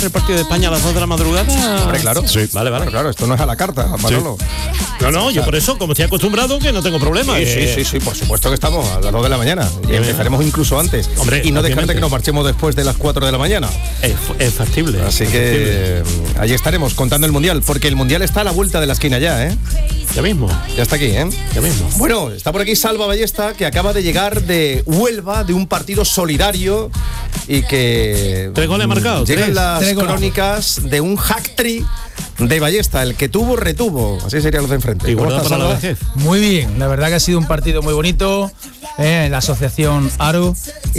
el partido de España a las 2 de la madrugada? Hombre, claro. Sí. Vale. Claro, esto no es a la carta, Manolo. Sí. No, yo por eso, como estoy acostumbrado, que no tengo problema. Sí, por supuesto que estamos a las 2 de la mañana. Y empezaremos incluso antes. Hombre, y no dejarte que nos marchemos después de las 4 de la mañana. Es factible. Así que ahí estaremos contando el Mundial, porque el Mundial está a la vuelta de la esquina ya, ¿eh? Ya mismo. Ya está aquí, ¿eh? Ya mismo. Bueno, está por aquí Salva Ballesta, que acaba de llegar de Huelva, de un partido solidario y que... 3 goles marcados. Llegan las crónicas de un hack-trick de Ballesta, el que tuvo, retuvo. Así serían los de enfrente. Y guardado para la vejez. Muy bien, la verdad que ha sido un partido muy bonito, en la asociación Aro,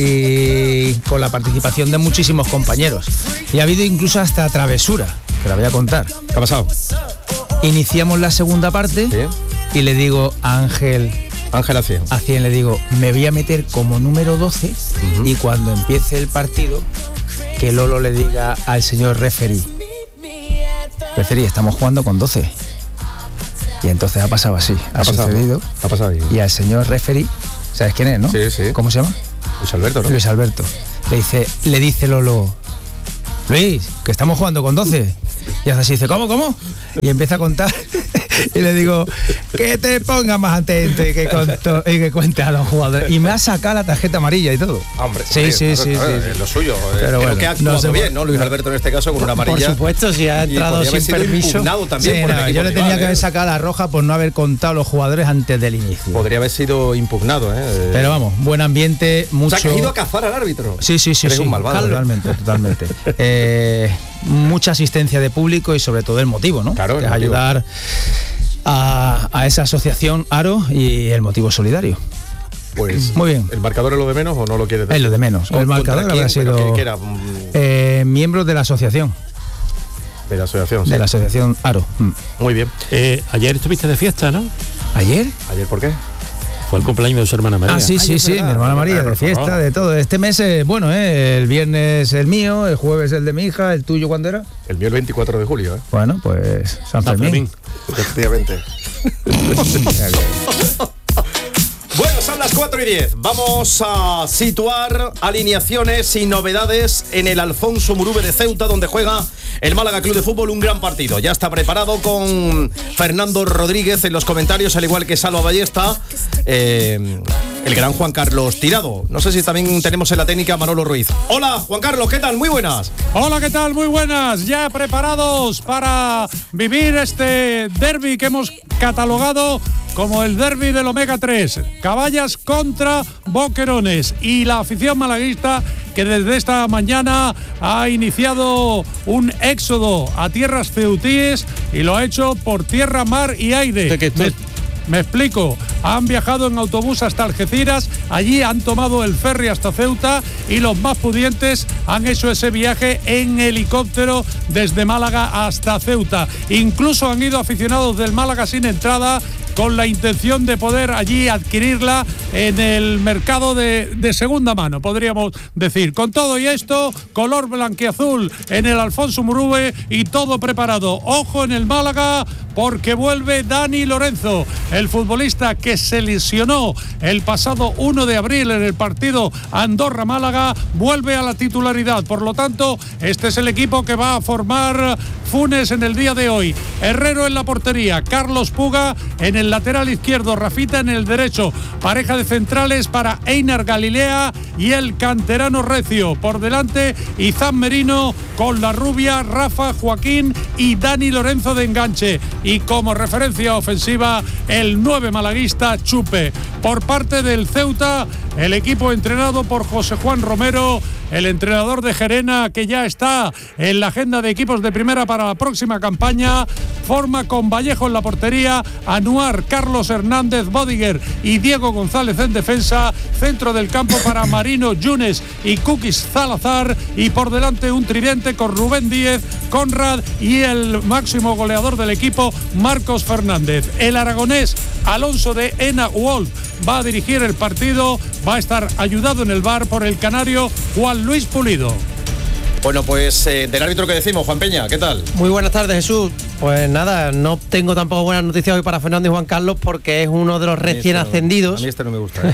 y con la participación de muchísimos compañeros. Y ha habido incluso hasta travesura, que la voy a contar. ¿Qué ha pasado? Iniciamos la segunda parte, ¿sí? Y le digo a Ángel a 100 le digo, me voy a meter como número 12 y cuando empiece el partido, que Lolo le diga al señor referee, estamos jugando con 12. Y entonces ha pasado así, ha sucedido. Ha pasado ahí. Y al señor referee, ¿sabes quién es, no? Sí. ¿Cómo se llama? Luis Alberto, ¿no? Luis Alberto. Le dice Lolo, Luis, que estamos jugando con 12. Y hace así, dice, ¿cómo? Y empieza a contar. Y le digo, que te pongas más atento y que cuente a los jugadores. Y me ha sacado la tarjeta amarilla y todo. Hombre, sí. Lo suyo. Pero bueno, que ha actuado bien, ¿no? Luis Alberto en este caso con una amarilla. Por supuesto, si ha entrado sin permiso. También yo le tenía que haber sacado la roja por no haber contado a los jugadores antes del inicio. Podría haber sido impugnado, ¿eh? Pero vamos, buen ambiente, mucho. O sea, que ha ido a cazar al árbitro. Sí. Eres un malvado. Totalmente. Mucha asistencia de público y sobre todo el motivo, ¿no? Claro, que es ayudar a esa asociación Aro y el motivo solidario. Pues muy bien. ¿El marcador es lo de menos o no lo quieres decir? Es lo de menos. El marcador habrá sido ¿qué era? Miembros de la asociación. De la asociación, De la asociación Aro. Muy bien. Ayer estuviste de fiesta, ¿no? ¿Ayer? ¿Ayer por qué? Fue el cumpleaños de su hermana María. Sí, mi hermana María, de fiesta, de todo. Este mes es bueno, el viernes el mío, el jueves el de mi hija, el tuyo, ¿cuándo era? El mío el 24 de julio, ¿eh? Bueno, pues San Fermín. Efectivamente. Bueno, son las 4:10. Vamos a situar alineaciones y novedades en el Alfonso Murube de Ceuta, donde juega el Málaga Club de Fútbol, un gran partido. Ya está preparado con Fernando Rodríguez en los comentarios, al igual que Salva Ballesta, el gran Juan Carlos Tirado. No sé si también tenemos en la técnica a Manolo Ruiz. Hola, Juan Carlos, ¿qué tal? Muy buenas. Hola, ¿qué tal? Muy buenas. Ya preparados para vivir este derbi que hemos catalogado como el derbi del Omega 3. Caballas contra Boquerones. Y la afición malaguista, que desde esta mañana ha iniciado un éxodo a tierras ceutíes y lo ha hecho por tierra, mar y aire. Me explico, han viajado en autobús hasta Algeciras, allí han tomado el ferry hasta Ceuta y los más pudientes han hecho ese viaje en helicóptero desde Málaga hasta Ceuta. Incluso han ido aficionados del Málaga sin entrada con la intención de poder allí adquirirla en el mercado de segunda mano, podríamos decir. Con todo y esto, color blanquiazul en el Alfonso Murube y todo preparado. Ojo en el Málaga, porque vuelve Dani Lorenzo, el futbolista que se lesionó el pasado 1 de abril en el partido Andorra-Málaga, vuelve a la titularidad. Por lo tanto, este es el equipo que va a formar Funes en el día de hoy. Herrero en la portería, Carlos Puga en el lateral izquierdo, Rafita en el derecho, pareja de centrales para Einar Galilea y el canterano Recio. Por delante, Izan Merino con la rubia, Rafa, Joaquín y Dani Lorenzo de enganche. Y como referencia ofensiva, el 9 malaguista Chupe. Por parte del Ceuta, el equipo entrenado por José Juan Romero, el entrenador de Gerena, que ya está en la agenda de equipos de primera para la próxima campaña, forma con Vallejo en la portería, Anuar, Carlos Hernández, Bodiger y Diego González en defensa, centro del campo para Marino, Yunes y Kukis Salazar, y por delante un tridente con Rubén Díez, Conrad y el máximo goleador del equipo, Marcos Fernández. El aragonés Alonso de Ena Wolf va a dirigir el partido, va a estar ayudado en el VAR por el canario Juan Luis Pulido. Bueno, pues del árbitro que decimos, Juan Peña, ¿qué tal? Muy buenas tardes, Jesús. Pues nada, no tengo tampoco buenas noticias hoy para Fernando y Juan Carlos, porque es uno de los recién ascendidos. A mí no me gusta, ¿eh?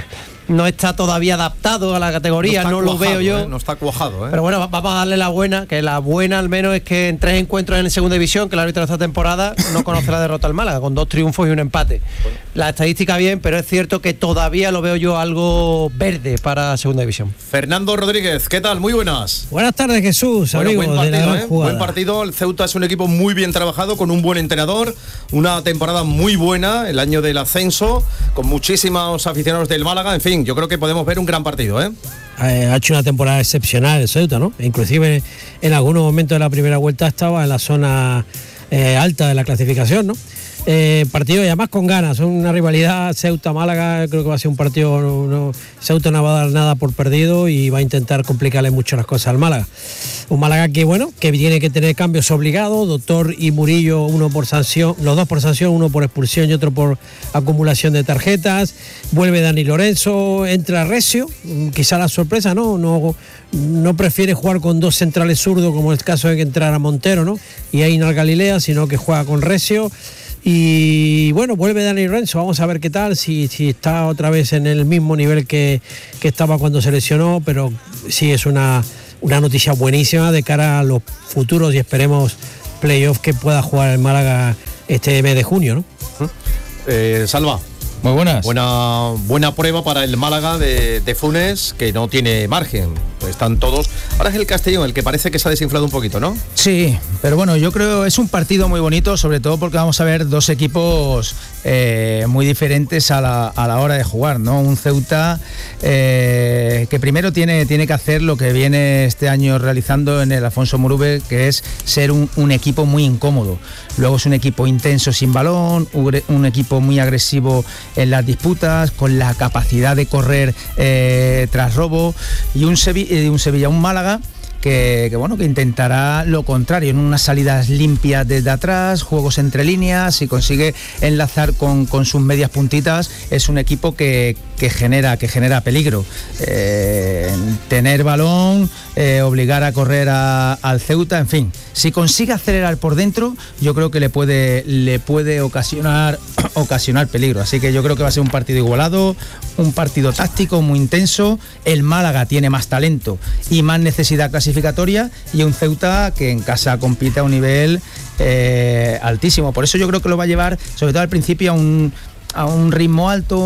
no está todavía adaptado a la categoría, no lo veo yo. No está cuajado, Pero bueno, vamos a darle la buena, que la buena al menos es que en 3 encuentros en segunda división, que el árbitro de esta temporada no conoce la derrota al Málaga, con 2 triunfos y un empate. La estadística bien, pero es cierto que todavía lo veo yo algo verde para segunda división. Fernando Rodríguez, ¿qué tal? Muy buenas. Buenas tardes, Jesús, Bueno, amigos buen partido, de la gran jugada. Buen partido. El Ceuta es un equipo muy bien trabajado, con un buen entrenador, una temporada muy buena, el año del ascenso, con muchísimos aficionados del Málaga. En fin, yo creo que podemos ver un gran partido, ¿eh? Ha hecho una temporada excepcional el Ceuta, ¿no? Inclusive en algunos momentos de la primera vuelta estaba en la zona alta de la clasificación, ¿no? Partido y además con ganas, una rivalidad Ceuta-Málaga, creo que va a ser un partido, Ceuta no va a dar nada por perdido y va a intentar complicarle mucho las cosas al Málaga. Un Málaga que tiene que tener cambios obligados, Doctor y Murillo, uno por sanción, los dos por sanción, uno por expulsión y otro por acumulación de tarjetas. Vuelve Dani Lorenzo, entra Recio, quizá la sorpresa, no prefiere jugar con 2 centrales zurdos como es el caso de que entrara Montero, ¿no? Y Einar Galilea, sino que juega con Recio. Y bueno, vuelve Dani Lorenzo, vamos a ver qué tal, si está otra vez en el mismo nivel que estaba cuando se lesionó, pero sí es una noticia buenísima de cara a los futuros y esperemos playoffs que pueda jugar el Málaga este mes de junio, ¿no? Salva. Muy buenas. Buena prueba para el Málaga de Funes, que no tiene margen. Pues están todos. Ahora es el Castellón el que parece que se ha desinflado un poquito, ¿no? Sí, pero bueno, yo creo es un partido muy bonito, sobre todo porque vamos a ver 2 equipos muy diferentes a la hora de jugar, ¿no? Un Ceuta que primero tiene que hacer lo que viene este año realizando en el Alfonso Murube, que es ser un equipo muy incómodo. Luego es un equipo intenso sin balón, un equipo muy agresivo en las disputas, con la capacidad de correr tras robo, y un Sevilla, un Málaga que intentará lo contrario, en unas salidas limpias desde atrás, juegos entre líneas, y consigue enlazar con sus medias puntitas. Es un equipo que genera peligro. Tener balón, obligar a correr al Ceuta, en fin, si consigue acelerar por dentro, yo creo que le puede ocasionar peligro. Así que yo creo que va a ser un partido igualado, un partido táctico muy intenso. El Málaga tiene más talento y más necesidad clasificatoria, y un Ceuta que en casa compite a un nivel altísimo. Por eso yo creo que lo va a llevar, sobre todo al principio, a un ritmo alto,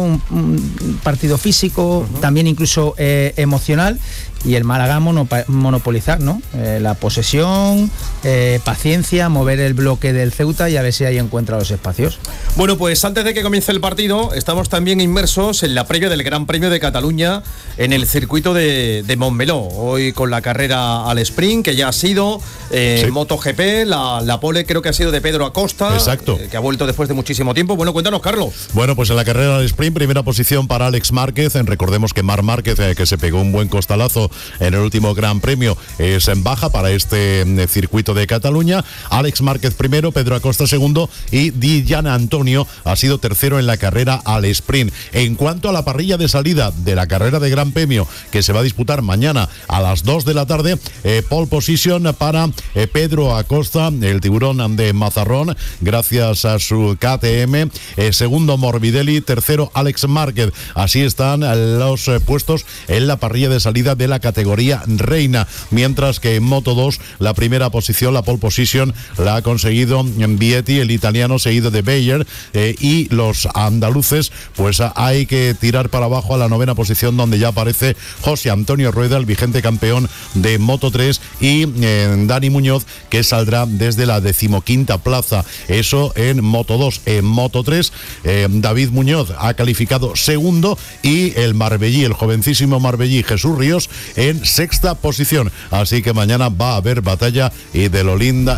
un partido físico, también incluso emocional, y el Málaga monopolizar, ¿no? La posesión, paciencia, mover el bloque del Ceuta y a ver si ahí encuentra los espacios. Bueno, pues antes de que comience el partido, estamos también inmersos en la previa del Gran Premio de Cataluña en el circuito de Montmeló. Hoy con la carrera al sprint, que ya ha sido Sí. MotoGP, la pole creo que ha sido de Pedro Acosta. Exacto. Que ha vuelto después de muchísimo tiempo. Bueno, cuéntanos, Carlos. Bueno, pues en la carrera del sprint, primera posición para Alex Márquez. Recordemos que Marc Márquez, que se pegó un buen costalazo en el último Gran Premio, es en baja para este circuito de Cataluña. Alex Márquez primero, Pedro Acosta segundo y Di Gianantonio ha sido tercero en la carrera al sprint. En cuanto a la parrilla de salida de la carrera de Gran Premio, que se va a disputar mañana a las 2 de la tarde, pole position para Pedro Acosta, el tiburón de Mazarrón, gracias a su KTM. Segundo Morbidelli, tercero Alex Márquez. Así están los puestos en la parrilla de salida de la categoría reina, mientras que en Moto 2 la primera posición, la pole position, la ha conseguido Vietti, el italiano, seguido de Bayer, y los andaluces, pues hay que tirar para abajo a la 9ª posición, donde ya aparece José Antonio Rueda, el vigente campeón de Moto 3, y Dani Muñoz, que saldrá desde la 15ª plaza. Eso en Moto 2. En Moto 3, David Muñoz ha calificado segundo, y el marbellí, el jovencísimo marbellí Jesús Ríos, en 6ª posición. Así que mañana va a haber batalla, y de lo linda,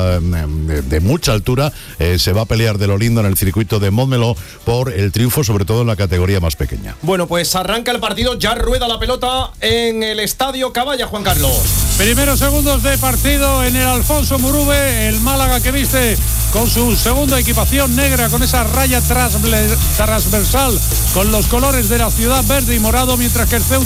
de mucha altura, se va a pelear de lo lindo en el circuito de Montmeló por el triunfo, sobre todo en la categoría más pequeña. Bueno, pues arranca el partido, ya rueda la pelota en el Estadio Caballa, Juan Carlos. Primeros segundos de partido en el Alfonso Murube. El Málaga, que viste con su segunda equipación negra, con esa raya transversal con los colores de la ciudad, verde y morado, mientras que el Ceuta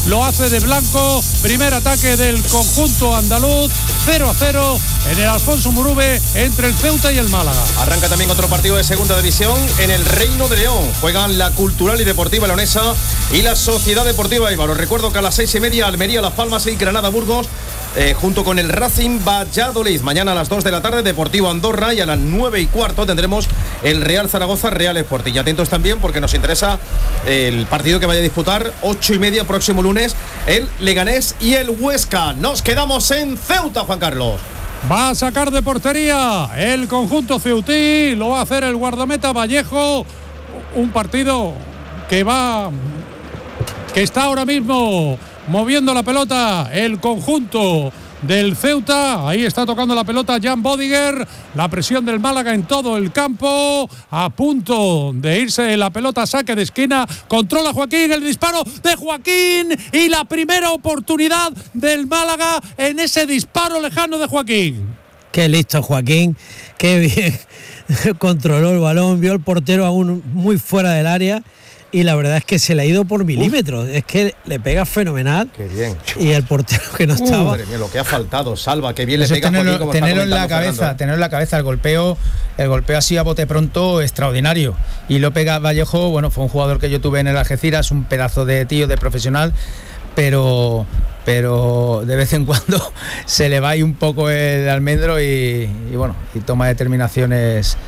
lo hace de blanco. Primer ataque del conjunto andaluz, 0-0 en el Alfonso Murube entre el Ceuta y el Málaga. Arranca también otro partido de segunda división en el Reino de León. Juegan la Cultural y Deportiva Leonesa y la Sociedad Deportiva Eibar. Os recuerdo que a las 6:30 Almería, Las Palmas y Granada Burgos, junto con el Racing Valladolid. Mañana a las 2 de la tarde Deportivo Andorra, y a las 9:15 tendremos el Real Zaragoza Real Sporting. Y atentos también porque nos interesa el partido que vaya a disputar 8:30 próximo lunes, el Leganés y el Huesca. Nos quedamos en Ceuta, Juan Carlos. Va a sacar de portería el conjunto ceutí, lo va a hacer el guardameta Vallejo. Un partido que está ahora mismo moviendo la pelota el conjunto del Ceuta. Ahí está tocando la pelota Jan Bodiger. La presión del Málaga en todo el campo. A punto de irse la pelota a saque de esquina. Controla Joaquín, el disparo de Joaquín y la primera oportunidad del Málaga en ese disparo lejano de Joaquín. Qué listo Joaquín, qué bien controló el balón, vio el portero aún muy fuera del área. Y la verdad es que se le ha ido por milímetros. Es que le pega fenomenal. Qué bien. Y el portero que no estaba. Madre mía, lo que ha faltado, Salva. Qué bien Eso le pega. tenerlo en la cabeza, tenerlo en la cabeza. El golpeo así a bote pronto, extraordinario. Y López Vallejo, bueno, fue un jugador que yo tuve en el Algeciras, un pedazo de tío, de profesional, pero de vez en cuando se le va ahí un poco el almendro y toma determinaciones,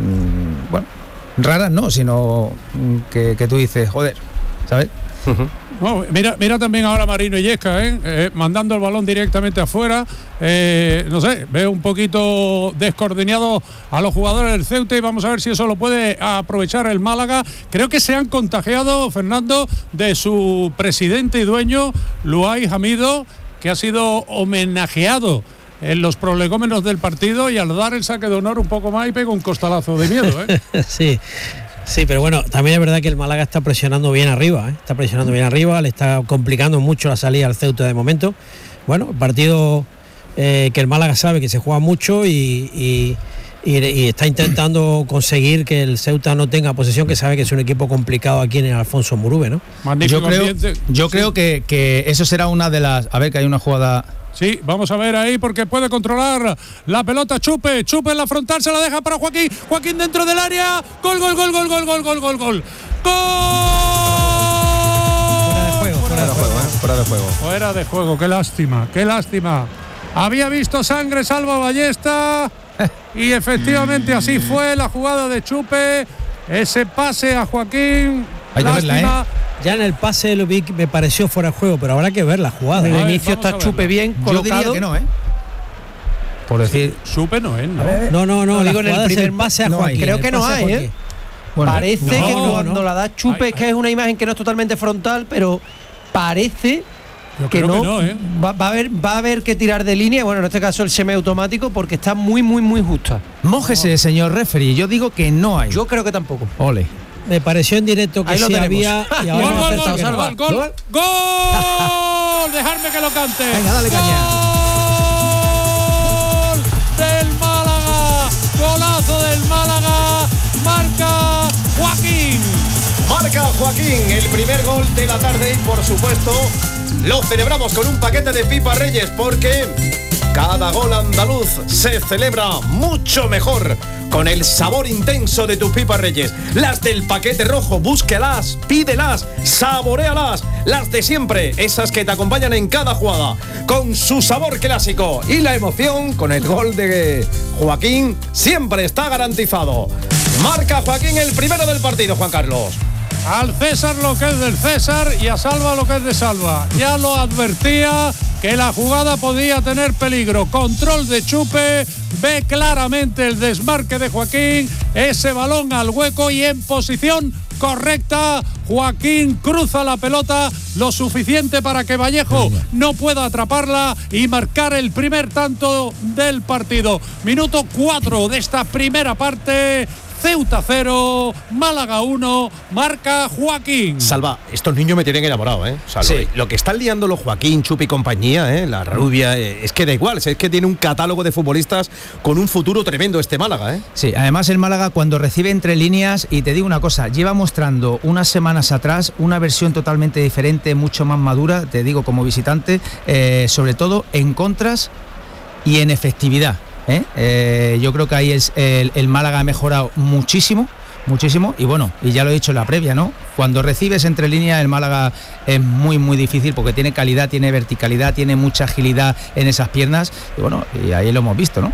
raras no, sino que tú dices, joder, ¿sabes? Bueno, mira también ahora Marino Illesca, mandando el balón directamente afuera. No sé, veo un poquito descoordinado a los jugadores del Ceuta y vamos a ver si eso lo puede aprovechar el Málaga. Creo que se han contagiado, Fernando, de su presidente y dueño, Luay Hamido, que ha sido homenajeado en los prolegómenos del partido, y al dar el saque de honor un poco más y pega un costalazo de miedo, Sí, pero bueno, también es verdad que el Málaga está presionando bien arriba, está presionando bien arriba, le está complicando mucho la salida al Ceuta de momento. Bueno, partido que el Málaga sabe que se juega mucho y está intentando conseguir que el Ceuta no tenga posesión, que sabe que es un equipo complicado aquí en el Alfonso Murube, ¿no? Yo creo que eso será una de las... A ver, que hay una jugada... Sí, vamos a ver ahí porque puede controlar la pelota Chupe en la frontal, se la deja para Joaquín dentro del área, gol. Fuera de juego, qué lástima. Había visto sangre Salva Ballesta y efectivamente así fue la jugada de Chupe, ese pase a Joaquín. Hay que verla, Ya en el pase lo vi, me pareció fuera de juego, pero habrá que ver la jugada. En el inicio está Chupe bien colocado. Yo diría que no, por decir... Chupe no es, ¿no? No, digo en el primer pase a Joaquín. Creo que no hay, Bueno, parece que cuando la da Chupe, es que es una imagen que no es totalmente frontal, pero parece que no. Va a haber que tirar de línea, bueno, en este caso el semiautomático, porque está muy justa. Mójese, señor referee, yo digo que no hay. Yo creo que tampoco. Ole. Me pareció en directo que sí había. Y ahora ¡Gol! Dejarme que lo cante. Venga, dale caña. ¡Gol del Málaga! ¡Golazo del Málaga! Marca Joaquín, el primer gol de la tarde, y por supuesto lo celebramos con un paquete de Pipa Reyes, porque cada gol andaluz se celebra mucho mejor con el sabor intenso de tus Pipas Reyes. Las del paquete rojo, búsquelas, pídelas, saboréalas. Las de siempre, esas que te acompañan en cada jugada, con su sabor clásico. Y la emoción con el gol de Joaquín siempre está garantizado. Marca Joaquín el primero del partido, Juan Carlos. Al César lo que es del César y a Salva lo que es de Salva. Ya lo advertía que la jugada podía tener peligro. Control de Chupe, ve claramente el desmarque de Joaquín, ese balón al hueco y en posición correcta. Joaquín cruza la pelota lo suficiente para que Vallejo no pueda atraparla y marcar el primer tanto del partido. Minuto 4 de esta primera parte. Ceuta 0, Málaga 1, marca Joaquín. Salva, estos niños me tienen enamorado, ¿eh? O sea, Sí. lo que están liando los Joaquín, Chupi y compañía, la rubia, es que da igual, es que tiene un catálogo de futbolistas con un futuro tremendo este Málaga, ¿eh? Sí, además el Málaga cuando recibe entre líneas, y te digo una cosa, lleva mostrando unas semanas atrás una versión totalmente diferente, mucho más madura, te digo como visitante, sobre todo en contras y en efectividad. Yo creo que ahí el Málaga ha mejorado muchísimo, y bueno, y ya lo he dicho en la previa, ¿no? Cuando recibes entre líneas el Málaga es muy muy difícil porque tiene calidad, tiene verticalidad, tiene mucha agilidad en esas piernas, y bueno, y ahí lo hemos visto, ¿no?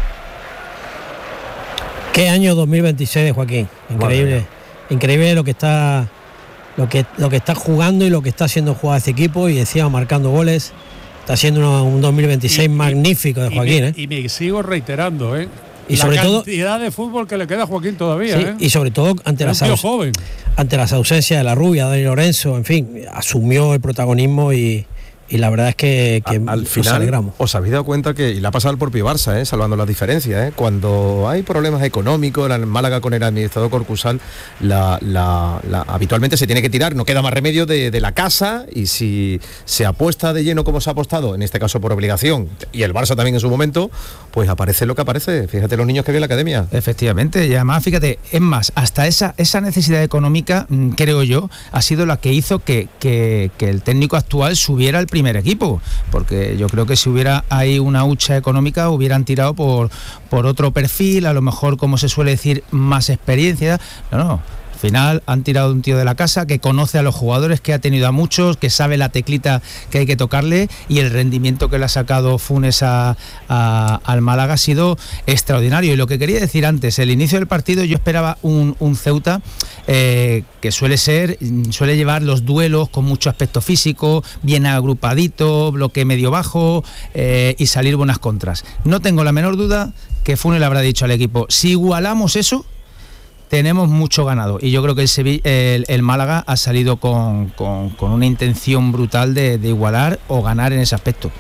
Qué año 2026 de Joaquín, increíble, increíble lo que está jugando y lo que está haciendo jugar este equipo, y encima marcando goles. Está siendo un 2026 magnífico de Joaquín, y me sigo reiterando, Y sobre la todo cantidad de fútbol que le queda a Joaquín todavía, sí, y sobre todo ante Es un tío joven. ante las ausencias de la rubia, Dani Lorenzo, en fin, asumió el protagonismo y la verdad es que Al nos final alegramos. os habéis dado cuenta que, y le ha pasado al propio Barça, salvando las diferencias, cuando hay problemas económicos, en Málaga con el administrador concursal, habitualmente se tiene que tirar, no queda más remedio de la casa, y si se apuesta de lleno como se ha apostado, en este caso por obligación, y el Barça también en su momento, pues aparece lo que aparece. Fíjate los niños que ve en la academia. Efectivamente, y además, fíjate, es más, hasta esa necesidad económica, creo yo, ha sido la que hizo que el técnico actual subiera al primer equipo, porque yo creo que si hubiera ahí una hucha económica hubieran tirado por otro perfil, a lo mejor, como se suele decir, más experiencia. No. Al final han tirado de un tío de la casa que conoce a los jugadores, que ha tenido a muchos, que sabe la teclita que hay que tocarle, y el rendimiento que le ha sacado Funes al Málaga ha sido extraordinario. Y lo que quería decir antes, el inicio del partido, yo esperaba un Ceuta que suele llevar los duelos con mucho aspecto físico, bien agrupadito, bloque medio bajo, y salir buenas contras. No tengo la menor duda que Funes le habrá dicho al equipo: si igualamos eso, tenemos mucho ganado. Y yo creo que el Málaga ha salido con una intención brutal de igualar o ganar en ese aspecto.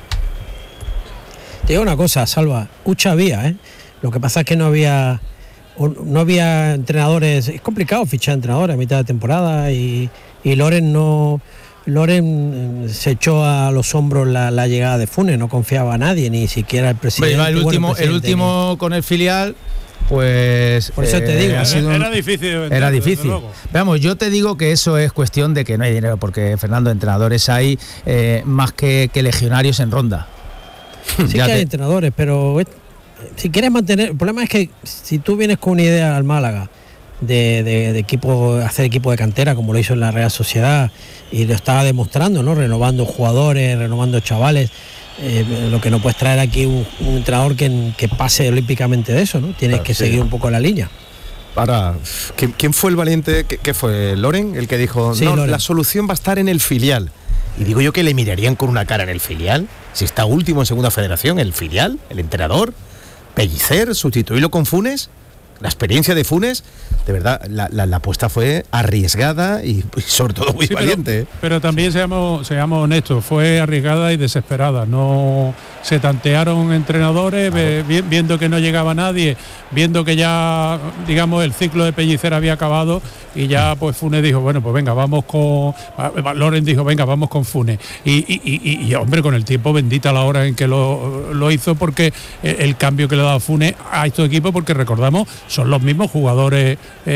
Te digo una cosa, Salva, hucha había, Lo que pasa es que no había entrenadores. Es complicado fichar entrenadores a mitad de temporada, y Loren se echó a los hombros la llegada de Funes, no confiaba a nadie, ni siquiera el presidente. Bueno, el último con el filial, pues por eso te digo, era difícil de vender, era difícil. Vamos, yo te digo que eso es cuestión de que no hay dinero, porque, Fernando, entrenadores hay más que legionarios en ronda. Sí que hay entrenadores, pero si quieres mantener, el problema es que si tú vienes con una idea al Málaga de equipo, hacer equipo de cantera, como lo hizo en la Real Sociedad, y lo estaba demostrando, ¿no? Renovando jugadores, renovando chavales. Lo que no puedes traer aquí un entrenador que pase olímpicamente de eso, ¿no? Tienes que seguir un poco la línea. Ahora, ¿quién fue el valiente? ¿Qué fue? ¿Loren? El que dijo, sí, no, Loren. La solución va a estar en el filial. Y digo yo que le mirarían con una cara en el filial. Si está último en segunda federación, el filial, el entrenador, Pellicer, sustituirlo con Funes. La experiencia de Funes, de verdad, la apuesta fue arriesgada y sobre todo muy valiente. Pero también seamos honestos, fue arriesgada y desesperada. No se tantearon entrenadores, viendo que no llegaba nadie, viendo que ya, digamos, el ciclo de Pellicer había acabado, y ya pues Funes dijo, bueno, pues venga, vamos con... Loren dijo, venga, vamos con Funes. Y hombre, con el tiempo, bendita la hora en que lo hizo, porque el cambio que le ha dado Funes a estos equipos, porque recordamos, son los mismos jugadores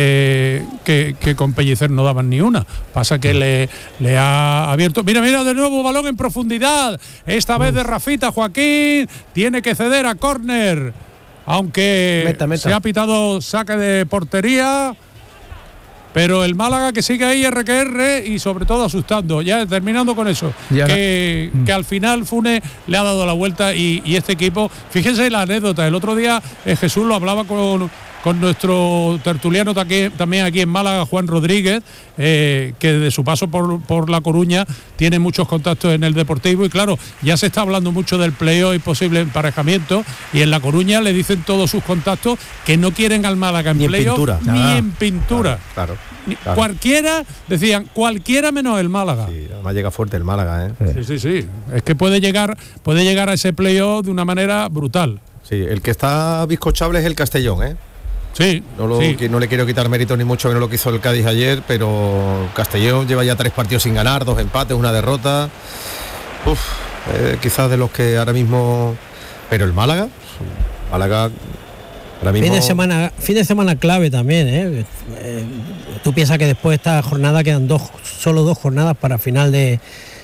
que con Pellicer no daban ni una. Pasa que le ha abierto... Mira, de nuevo balón en profundidad. Esta vez de Rafita. Joaquín tiene que ceder a córner. Aunque se ha pitado saque de portería. Pero el Málaga que sigue ahí RQR y sobre todo asustando. Ya terminando con eso. Que al final Funes le ha dado la vuelta y este equipo... Fíjense la anécdota. El otro día Jesús lo hablaba con nuestro tertuliano también aquí en Málaga, Juan Rodríguez, que de su paso por La Coruña tiene muchos contactos en el Deportivo, y claro, ya se está hablando mucho del playoff y posible emparejamiento, y en La Coruña le dicen todos sus contactos que no quieren al Málaga en playoff ni en pintura. Claro. Cualquiera, decían, cualquiera menos el Málaga. Sí, además llega fuerte el Málaga, Sí. Es que puede llegar a ese playoff de una manera brutal. Sí, el que está bizcochable es el Castellón, Sí, Que no le quiero quitar mérito ni mucho que no lo que hizo el Cádiz ayer, pero Castellón lleva ya 3 partidos sin ganar, 2 empates, 1 derrota. Quizás de los que ahora mismo... Pero el Málaga ahora mismo... Fin de semana clave también, tú piensas que después de esta jornada quedan solo 2 jornadas para final de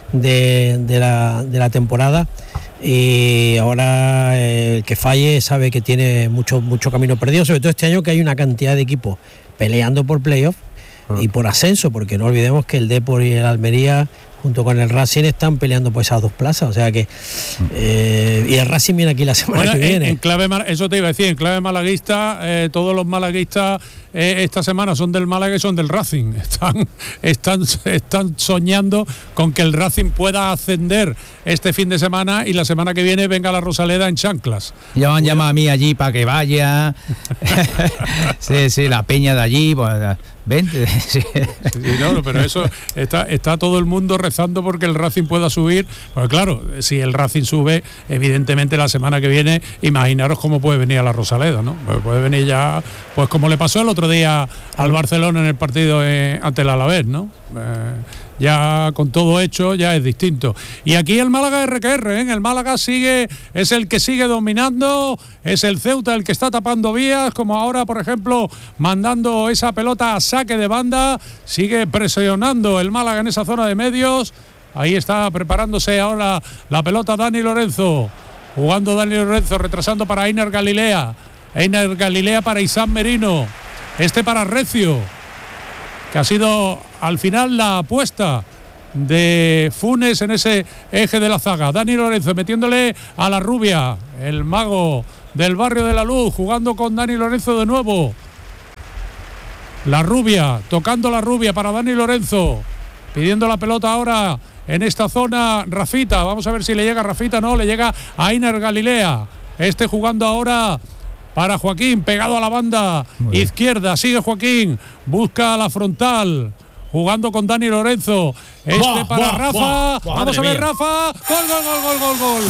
la temporada, y ahora el que falle sabe que tiene mucho camino perdido, sobre todo este año, que hay una cantidad de equipos peleando por playoff y por ascenso, porque no olvidemos que el Depor y el Almería junto con el Racing están peleando por esas 2 plazas, o sea que y el Racing viene aquí la semana que viene. En clave, eso te iba a decir, en clave malaguista, todos los malaguistas esta semana son del Málaga y son del Racing. Están soñando con que el Racing pueda ascender este fin de semana y la semana que viene venga la Rosaleda en chanclas. Ya me han llamado a mí allí para que vaya. sí, la peña de allí, pues, vente. Sí, no, pero eso está todo el mundo rezando porque el Racing pueda subir. Pues claro, si el Racing sube, evidentemente la semana que viene, imaginaros cómo puede venir a la Rosaleda, ¿no? Puede venir ya, pues como le pasó el otro día al Barcelona en el partido ante el Alavés, ¿no? Ya con todo hecho ya es distinto. Y aquí el Málaga RQR, el Málaga es el que sigue dominando, es el Ceuta el que está tapando vías, como ahora, por ejemplo, mandando esa pelota a saque de banda, sigue presionando el Málaga en esa zona de medios. Ahí está preparándose ahora la pelota Dani Lorenzo, jugando Dani Lorenzo, retrasando para Einer Galilea para Isam Merino, para Recio, que ha sido al final la apuesta de Funes en ese eje de la zaga. Dani Lorenzo metiéndole a la Rubia, el mago del barrio de la Luz, jugando con Dani Lorenzo de nuevo. La Rubia, tocando la Rubia para Dani Lorenzo, pidiendo la pelota ahora en esta zona Rafita. Vamos a ver si le llega a Rafita, no, le llega a Einer Galilea. Jugando ahora para Joaquín, pegado a la banda izquierda, sigue Joaquín, busca la frontal, jugando con Dani Lorenzo, para Rafa, vamos a ver Rafa, gol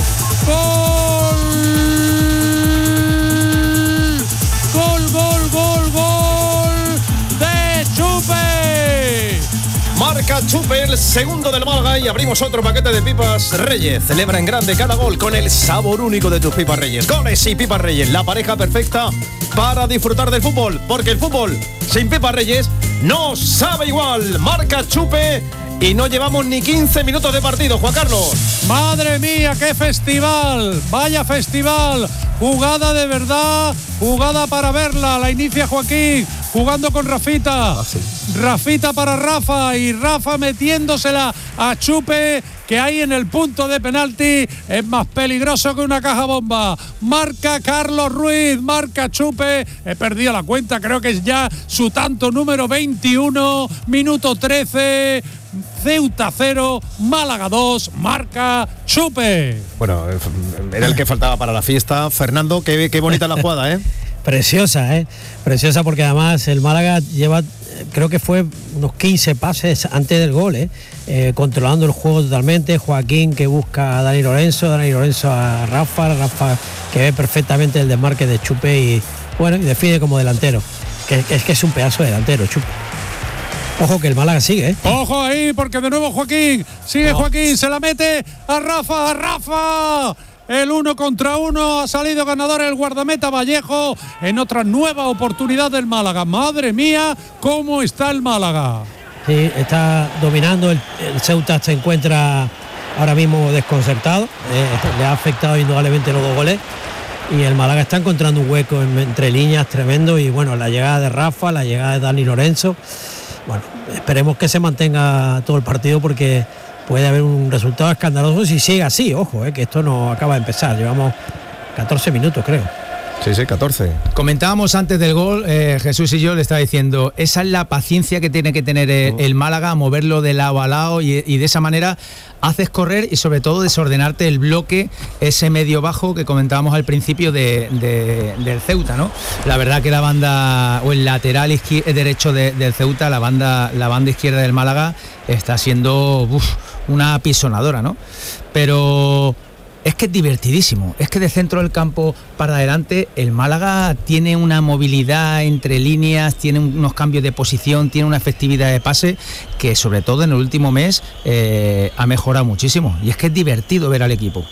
de Chupe. Marca Chupe, el segundo del Málaga, y abrimos otro paquete de pipas Reyes. Celebra en grande cada gol con el sabor único de tus pipas Reyes. Goles y pipas Reyes, la pareja perfecta para disfrutar del fútbol, porque el fútbol sin pipas Reyes no sabe igual. Marca Chupe y no llevamos ni 15 minutos de partido, Juan Carlos. Madre mía, qué festival, vaya festival, jugada de verdad, jugada para verla, la inicia Joaquín, jugando con Rafita, Rafita para Rafa, y Rafa metiéndosela a Chupe, que ahí en el punto de penalti es más peligroso que una caja bomba. Marca Carlos Ruiz, marca Chupe, he perdido la cuenta, creo que es ya su tanto número 21, minuto 13, Ceuta 0, Málaga 2, marca Chupe. Bueno, era el que faltaba para la fiesta. Fernando, qué bonita la jugada, ¿eh? Preciosa, porque además el Málaga lleva, creo que fue unos 15 pases antes del gol, controlando el juego totalmente. Joaquín, que busca a Dani Lorenzo a Rafa que ve perfectamente el desmarque de Chupe y define como delantero, que es un pedazo de delantero, Chupe. Ojo que el Málaga sigue, Ojo ahí, porque de nuevo Joaquín, Joaquín, se la mete a Rafa. El 1 contra 1, ha salido ganador el guardameta Vallejo en otra nueva oportunidad del Málaga. Madre mía, cómo está el Málaga. Sí, está dominando, el Ceuta se encuentra ahora mismo desconcertado, le ha afectado indudablemente los 2 goles, y el Málaga está encontrando un hueco entre líneas tremendo, y la llegada de Rafa, la llegada de Dani Lorenzo. Esperemos que se mantenga todo el partido, porque puede haber un resultado escandaloso si sigue así. Ojo, que esto no acaba de empezar, llevamos 14 minutos, creo. Sí, 14. Comentábamos antes del gol, Jesús y yo le estaba diciendo, esa es la paciencia que tiene que tener el Málaga, moverlo de lado a lado, y de esa manera haces correr y sobre todo desordenarte el bloque, ese medio bajo que comentábamos al principio del Ceuta, ¿no? La verdad que la banda, o el lateral derecho del Ceuta, la banda izquierda del Málaga está siendo una apisonadora, ¿no? Pero es que es divertidísimo. Es que de centro del campo para adelante el Málaga tiene una movilidad entre líneas, tiene unos cambios de posición, tiene una efectividad de pase que sobre todo en el último mes ha mejorado muchísimo. Y es que es divertido ver al equipo.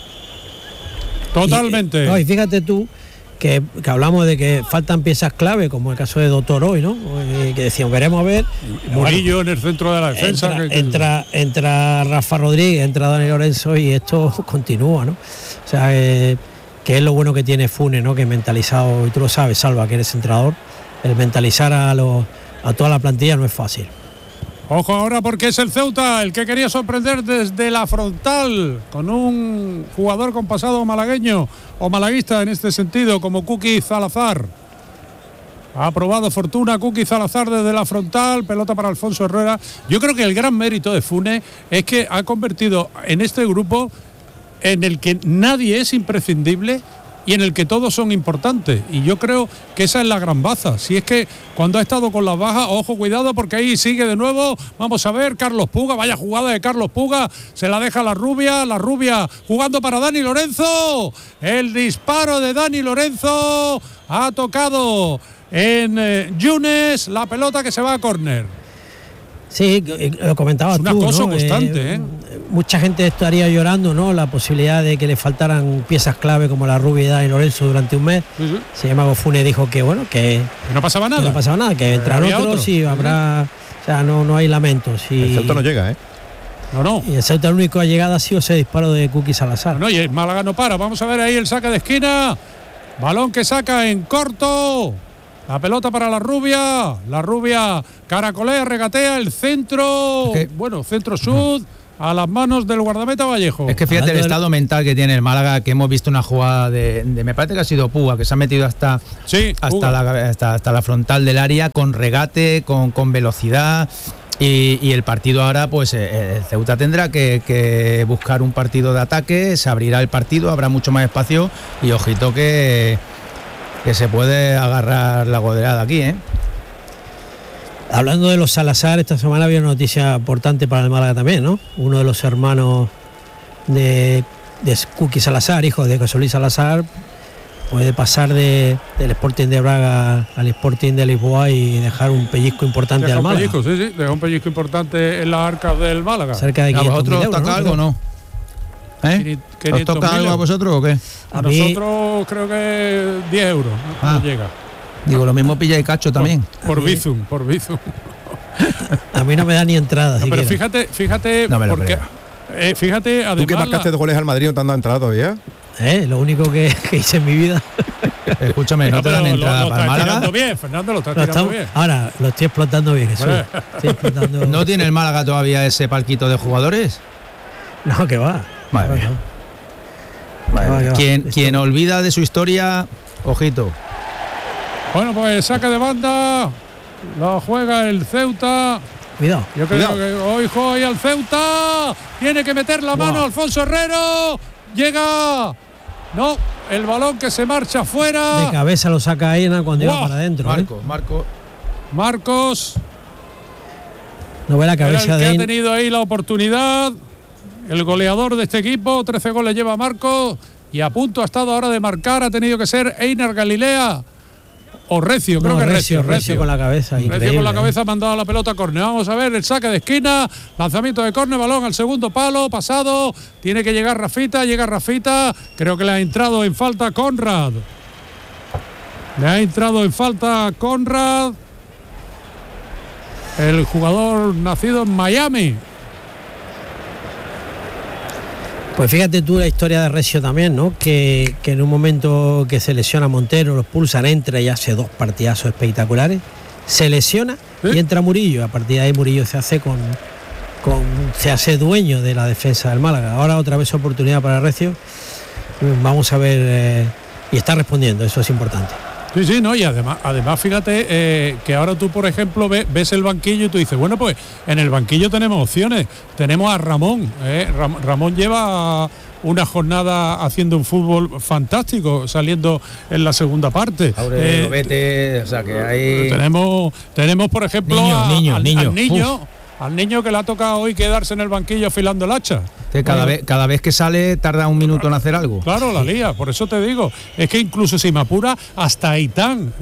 Totalmente. Y fíjate tú que hablamos de que faltan piezas clave, como el caso de Doctor Hoy, ¿no? Que decíamos, veremos a ver. Murillo en el centro de la defensa. Entra Rafa Rodríguez, entra Dani Lorenzo y esto continúa, ¿no? O sea, que es lo bueno que tiene Funes, ¿no? Que mentalizado, y tú lo sabes, Salva, que eres entrenador, el mentalizar a toda la plantilla no es fácil. Ojo ahora porque es el Ceuta el que quería sorprender desde la frontal con un jugador con pasado malagueño o malaguista en este sentido como Kuki Salazar. Ha probado fortuna Kuki Salazar desde la frontal, pelota para Alfonso Herrera. Yo creo que el gran mérito de Funes es que ha convertido en este grupo en el que nadie es imprescindible y en el que todos son importantes, y yo creo que esa es la gran baza. Si es que cuando ha estado con las bajas, ojo, cuidado, porque ahí sigue de nuevo, vamos a ver, Carlos Puga, vaya jugada de Carlos Puga, se la deja la rubia jugando para Dani Lorenzo, el disparo de Dani Lorenzo ha tocado en Yunes, la pelota que se va a córner. Sí, lo comentabas tú, es una cosa ¿no? constante, Mucha gente estaría llorando, ¿no? La posibilidad de que le faltaran piezas clave como la rubia y Dani Lorenzo durante un mes. Uh-huh. Se llama Funes, dijo que bueno, que no pasaba nada. Que no pasaba nada, que entrarán otros y habrá, o sea, no hay lamentos. Y el Celta no llega, No. Y el Celta el único llegada ha sido ese disparo de Kuki Salazar. No, y el Málaga no para. Vamos a ver ahí el saque de esquina. Balón que saca en corto. La pelota para la rubia caracolea, regatea el centro, centro sud, a las manos del guardameta Vallejo. Es que fíjate el estado mental que tiene el Málaga, que hemos visto una jugada de me parece que ha sido Puga, que se ha metido hasta la frontal del área, con regate, con velocidad. Y el partido ahora, pues el Ceuta tendrá que buscar un partido de ataque, se abrirá el partido, habrá mucho más espacio y ojito que se puede agarrar la goleada aquí, Hablando de los Salazar, esta semana había una noticia importante para el Málaga también, ¿no? Uno de los hermanos de Kuki Salazar, hijo de José Luis Salazar, puede pasar del Sporting de Braga al Sporting de Lisboa y dejar un pellizco importante al Málaga. Deja un pellizco importante en las arcas del Málaga. Cerca de 500.000 euros. ¿A vosotros toca algo, no? ¿Os toca algo a vosotros o qué? A nosotros creo que 10 euros, no llega. Digo, lo mismo pilla y cacho también. Por Bizum. A mí no me da ni entrada. No, pero fíjate, no porque fíjate, además. ¿Tú que marcaste 2 goles al Madrid no te han dado entrada todavía? Lo único que hice en mi vida. Escúchame, ¿no te dan entrada para Málaga? Bien, Fernando, lo estás tirando bien. Ahora lo estoy explotando bien, Jesús. ¿No tiene el Málaga todavía ese palquito de jugadores? No, que va. Vale. Quien olvida de su historia, ojito. Bueno, pues saque de banda, lo juega el Ceuta. Cuidado. Yo creo que hoy al Ceuta tiene que meter la mano Alfonso Herrero. Llega. No, el balón que se marcha fuera. De cabeza lo saca Aina cuando iba para adentro. Marcos. No ve la cabeza de Aina. Ha tenido ahí la oportunidad. El goleador de este equipo, 13 goles lleva Marcos. Y a punto ha estado ahora de marcar, ha tenido que ser Einar Galilea. O Recio, creo que Recio con la cabeza. Recio con la cabeza ha mandado la pelota a córner. Vamos a ver el saque de esquina, lanzamiento de córner, balón al segundo palo, pasado, tiene que llegar Rafita, llega Rafita, creo que le ha entrado en falta Conrad. El jugador nacido en Miami. Pues fíjate tú la historia de Recio también, ¿no? Que en un momento que se lesiona Montero, los pulsan, entra y hace 2 partidazos espectaculares, se lesiona y entra Murillo. A partir de ahí Murillo se hace dueño de la defensa del Málaga. Ahora otra vez oportunidad para Recio. Vamos a ver, y está respondiendo, eso es importante. Sí, no, y además fíjate que ahora tú, por ejemplo, ves el banquillo y tú dices, bueno, pues en el banquillo tenemos opciones. Tenemos a Ramón. Ramón lleva una jornada haciendo un fútbol fantástico, saliendo en la segunda parte. Vete, o sea que hay... Tenemos por ejemplo, niño. al niño que le ha tocado hoy quedarse en el banquillo afilando el hacha. Cada vez que sale tarda un minuto en hacer algo. Claro, la lía, por eso te digo. Es que incluso si me apura, hasta Aitán.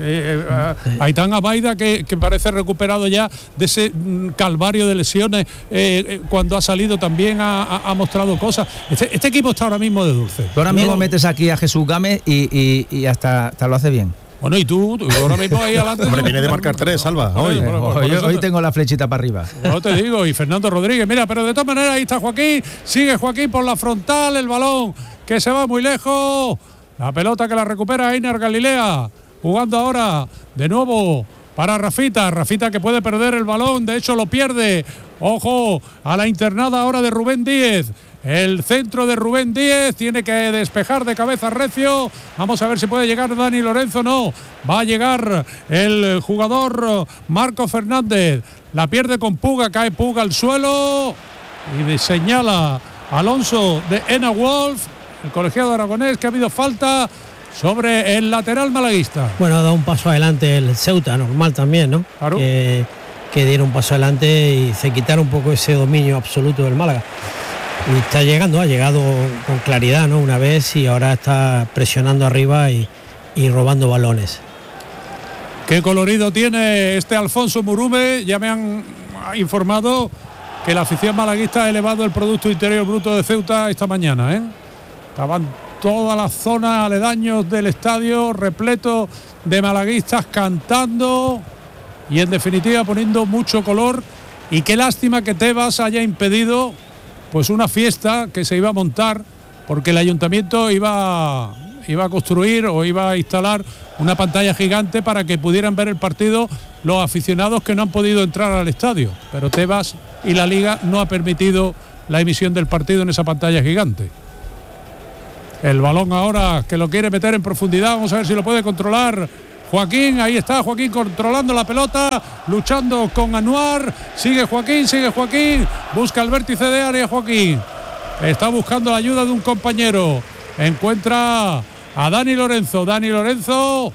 Aitán Abaida, que parece recuperado ya de ese calvario de lesiones, cuando ha salido también ha mostrado cosas. Este equipo está ahora mismo de dulce. Tú ahora mismo metes aquí a Jesús Gámez y hasta lo hace bien. Bueno, y tú ahora mismo ahí adelante. Hombre, viene de marcar 3, Alba. Hoy tengo la flechita para arriba. No te digo, y Fernando Rodríguez, mira, pero de todas maneras ahí está Joaquín, sigue Joaquín por la frontal, el balón que se va muy lejos, la pelota que la recupera Einar Galilea, jugando ahora de nuevo para Rafita que puede perder el balón, de hecho lo pierde, ojo a la internada ahora de Rubén Díez. El centro de Rubén Díez, tiene que despejar de cabeza Recio. Vamos a ver si puede llegar Dani Lorenzo. No, va a llegar el jugador Marco Fernández. La pierde con Puga, cae Puga al suelo y señala Alonso de Ena Wolf, el colegiado aragonés, que ha habido falta sobre el lateral malaguista. Bueno, ha dado un paso adelante el Ceuta, normal también, ¿no? Claro. Que diera un paso adelante y se quitara un poco ese dominio absoluto del Málaga. Y ha llegado con claridad, ¿no? Una vez, y ahora está presionando arriba y robando balones. Qué colorido tiene este Alfonso Murume. Ya me han informado que la afición malaguista ha elevado el Producto Interior Bruto de Ceuta esta mañana, ¿eh? Estaban todas las zonas aledaños del estadio repleto de malaguistas cantando y en definitiva poniendo mucho color. Y qué lástima que Tebas haya impedido pues una fiesta que se iba a montar, porque el ayuntamiento iba a construir o iba a instalar una pantalla gigante para que pudieran ver el partido los aficionados que no han podido entrar al estadio, pero Tebas y la Liga no ha permitido la emisión del partido en esa pantalla gigante. El balón ahora que lo quiere meter en profundidad, vamos a ver si lo puede controlar Joaquín. Ahí está Joaquín controlando la pelota, luchando con Anuar. Sigue Joaquín, busca el vértice de área. Joaquín está buscando la ayuda de un compañero, encuentra a Dani Lorenzo,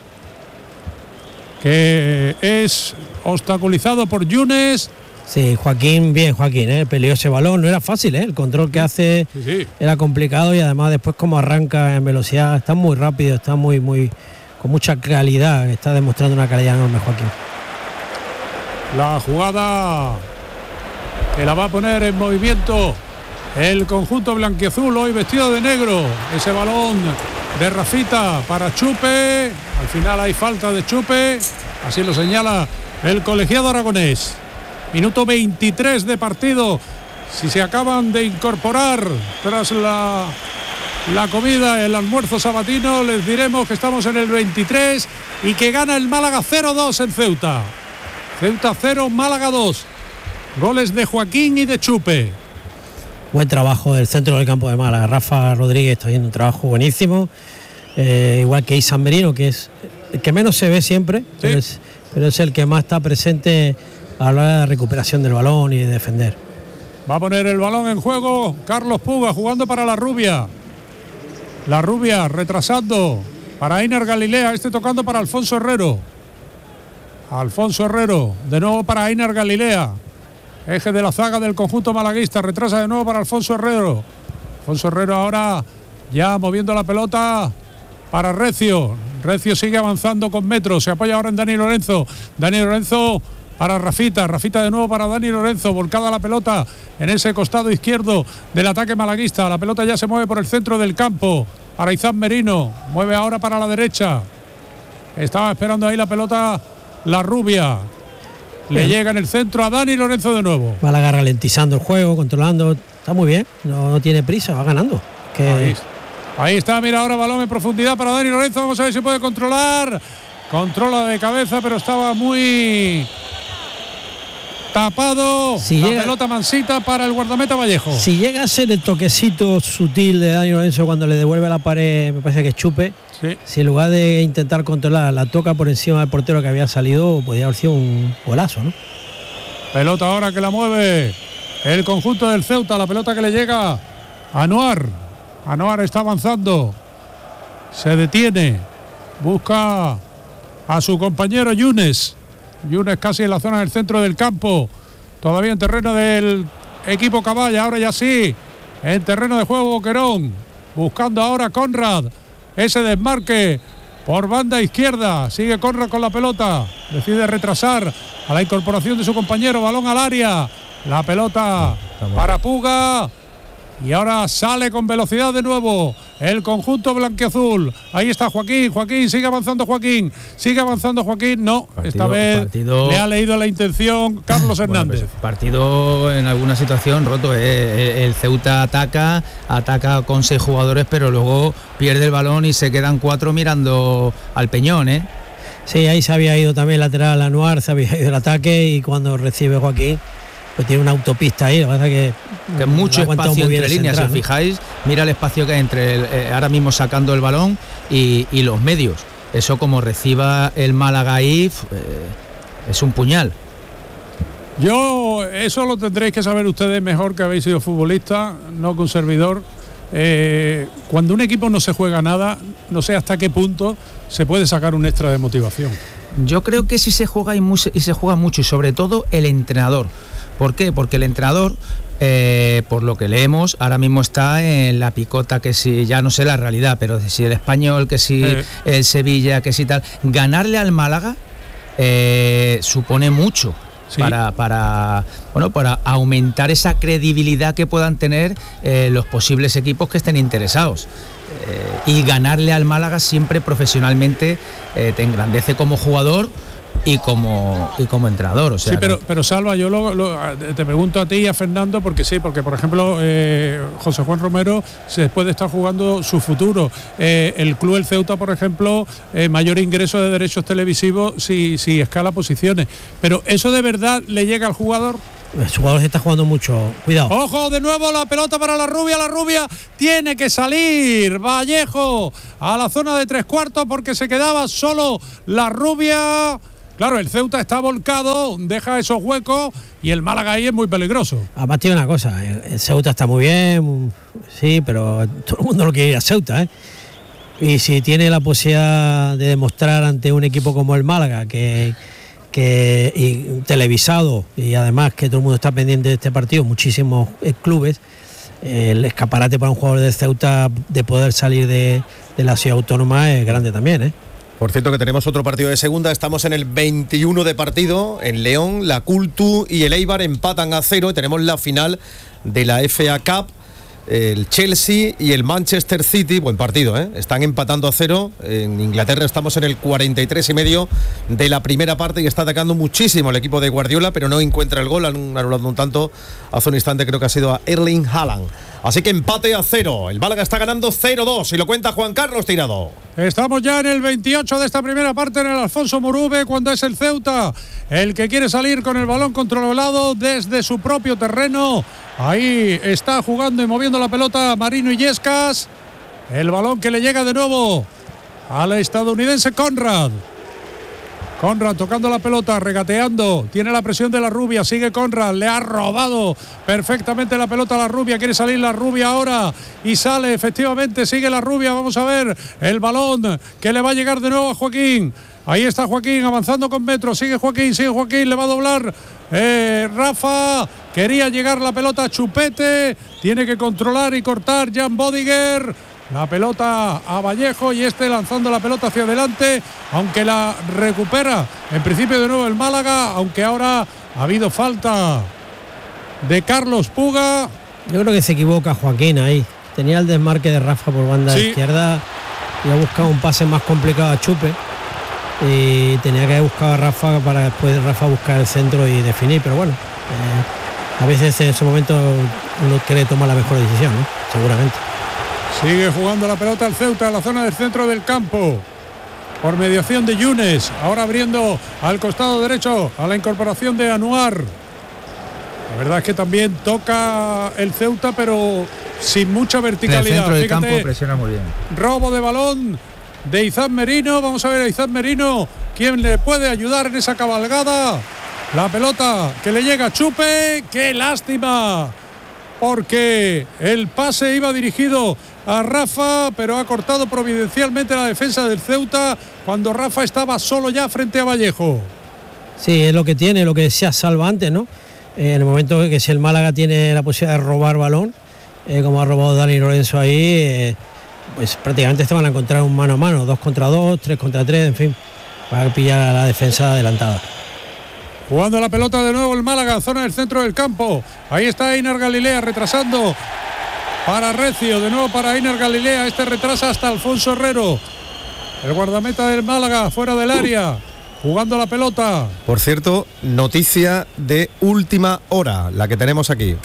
que es obstaculizado por Yunes. Sí, Joaquín, peleó ese balón, no era fácil, el control que hace era complicado, y además después como arranca en velocidad, está muy rápido, está muy con mucha calidad, está demostrando una calidad enorme Joaquín. La jugada que la va a poner en movimiento el conjunto blanquiazul, hoy vestido de negro. Ese balón de Rafita para Chupe, al final hay falta de Chupe, así lo señala el colegiado aragonés. Minuto 23 de partido. Si se acaban de incorporar tras la comida, el almuerzo sabatino, les diremos que estamos en el 23 y que gana el Málaga 0-2 en Ceuta. Ceuta 0, Málaga 2. Goles de Joaquín y de Chupe. Buen trabajo del centro del campo de Málaga. Rafa Rodríguez está haciendo un trabajo buenísimo. Igual que Isan Merino, que es el que menos se ve siempre, sí, pero es el que más está presente a la hora de recuperación del balón y de defender. Va a poner el balón en juego Carlos Puga, jugando para La Rubia. La Rubia retrasando para Einar Galilea, tocando para Alfonso Herrero. De nuevo para Einar Galilea. Eje de la zaga del conjunto malaguista, retrasa de nuevo para Alfonso Herrero. Alfonso Herrero ahora ya moviendo la pelota para Recio. Recio sigue avanzando con metros, se apoya ahora en Dani Lorenzo. Dani Lorenzo para Rafita de nuevo para Dani Lorenzo, volcada la pelota en ese costado izquierdo del ataque malaguista. La pelota ya se mueve por el centro del campo para Izan Merino, mueve ahora para la derecha. Estaba esperando ahí la pelota La Rubia. Le llega en el centro a Dani Lorenzo de nuevo. Málaga ralentizando el juego, controlando, está muy bien, no tiene prisa, va ganando. Ahí está, mira ahora balón en profundidad para Dani Lorenzo, vamos a ver si puede controlar. Controla de cabeza, pero estaba muy tapado. Pelota mansita para el guardameta Vallejo. Si llega a ser el toquecito sutil de Dani Lorenzo cuando le devuelve la pared, me parece que es Chupe. Sí. Si en lugar de intentar controlar, la toca por encima del portero que había salido, podría haber sido un golazo, ¿no? Pelota ahora que la mueve el conjunto del Ceuta, la pelota que le llega a Anuar. Anuar está avanzando, se detiene, busca a su compañero Yunes casi en la zona del centro del campo, todavía en terreno del equipo Caballa. Ahora ya sí, en terreno de juego Boquerón, buscando ahora Conrad, ese desmarque por banda izquierda, sigue Conrad con la pelota, decide retrasar a la incorporación de su compañero, balón al área, la pelota para Puga. Y ahora sale con velocidad de nuevo el conjunto blanquiazul. Ahí está Joaquín, sigue avanzando Joaquín. No, esta vez le ha leído la intención Carlos Hernández. Bueno, pues partido en alguna situación roto. El Ceuta ataca con 6 jugadores, pero luego pierde el balón y se quedan 4 mirando al Peñón, ¿eh? Sí, ahí se había ido también lateral Anuar, se había ido el ataque y cuando recibe Joaquín, pues tiene una autopista ahí, la verdad que mucho espacio entre líneas, si os fijáis, mira el espacio que hay entre ahora mismo sacando el balón y los medios. Eso como reciba el Málaga ahí, es un puñal. Eso lo tendréis que saber ustedes mejor, que habéis sido futbolistas, no que un servidor. Cuando un equipo no se juega nada, no sé hasta qué punto se puede sacar un extra de motivación. Yo creo que sí se juega y se juega mucho, y sobre todo el entrenador. ¿Por qué? Porque el entrenador, por lo que leemos, ahora mismo está en la picota, que si, ya no sé la realidad, pero si el Español, que si el Sevilla, que si tal. Ganarle al Málaga supone mucho. Sí. Para aumentar esa credibilidad que puedan tener los posibles equipos que estén interesados. Y ganarle al Málaga siempre profesionalmente te engrandece como jugador y como entrenador, o sea, sí, pero Salva, yo te pregunto a ti y a Fernando, porque por ejemplo José Juan Romero se puede estar jugando su futuro, el club El Ceuta, por ejemplo, mayor ingreso de derechos televisivos si escala posiciones, pero ¿eso de verdad le llega al jugador? El jugador se está jugando mucho, cuidado. Ojo, de nuevo la pelota para la rubia tiene que salir Vallejo a la zona de 3/4 porque se quedaba solo la rubia. Claro, el Ceuta está volcado, deja esos huecos y el Málaga ahí es muy peligroso. Además tiene una cosa, el Ceuta está muy bien, sí, pero todo el mundo lo quiere ir a Ceuta, ¿eh? Y si tiene la posibilidad de demostrar ante un equipo como el Málaga, que y televisado, y además que todo el mundo está pendiente de este partido, muchísimos clubes, el escaparate para un jugador del Ceuta de poder salir de la ciudad autónoma es grande también, ¿eh? Por cierto, que tenemos otro partido de segunda, estamos en el 21 de partido, en León, la Cultu y el Eibar empatan a 0 y tenemos la final de la FA Cup. El Chelsea y el Manchester City, buen partido, están empatando a 0. En Inglaterra estamos en el 43,5 de la primera parte y está atacando muchísimo el equipo de Guardiola, pero no encuentra el gol. Han anulado un tanto hace un instante, creo que ha sido a Erling Haaland. Así que empate a 0. El Málaga está ganando 0-2 y lo cuenta Juan Carlos Tirado. Estamos ya en el 28 de esta primera parte en el Alfonso Murube, cuando es el Ceuta el que quiere salir con el balón controlado desde su propio terreno. Ahí está jugando y moviendo la pelota Marino Illescas. El balón que le llega de nuevo al estadounidense Conrad. Conrad tocando la pelota, regateando, tiene la presión de la rubia, sigue Conrad, le ha robado perfectamente la pelota a la rubia, quiere salir la rubia ahora y sale, efectivamente, sigue la rubia, vamos a ver el balón que le va a llegar de nuevo a Joaquín. Ahí está Joaquín avanzando con metros, sigue Joaquín, le va a doblar Rafa, quería llegar la pelota a Chupete, tiene que controlar y cortar Jan Bodiger. La pelota a Vallejo y lanzando la pelota hacia adelante, aunque la recupera en principio de nuevo el Málaga, aunque ahora ha habido falta de Carlos Puga. Yo creo que se equivoca Joaquín ahí. Tenía el desmarque de Rafa por banda izquierda y ha buscado un pase más complicado a Chupe. Y tenía que buscar a Rafa para después Rafa buscar el centro y definir, pero bueno, a veces en ese momento uno quiere tomar la mejor decisión, ¿no? Seguramente. Sigue jugando la pelota el Ceuta en la zona del centro del campo por mediación de Yunes, ahora abriendo al costado derecho a la incorporación de Anuar. La verdad es que también toca el Ceuta, pero sin mucha verticalidad. En el centro del campo presiona muy bien. Robo de balón de Izan Merino, vamos a ver a Izan Merino, ¿quién le puede ayudar en esa cabalgada? La pelota que le llega a Chupe, qué lástima, porque el pase iba dirigido a Rafa, pero ha cortado providencialmente la defensa del Ceuta cuando Rafa estaba solo ya frente a Vallejo. Sí, es lo que tiene, lo que decía Salva antes, ¿no? En el momento que si el Málaga tiene la posibilidad de robar balón, como ha robado Dani Lorenzo ahí, pues prácticamente se van a encontrar un mano a mano, 2 contra 2, 3 contra 3, en fin, para pillar a la defensa adelantada. Jugando la pelota de nuevo el Málaga, zona del centro del campo. Ahí está Einar Galilea retrasando para Recio, de nuevo para Einar Galilea. Este retrasa hasta Alfonso Herrero, el guardameta del Málaga, fuera del área, jugando la pelota. Por cierto, noticia de última hora, la que tenemos aquí.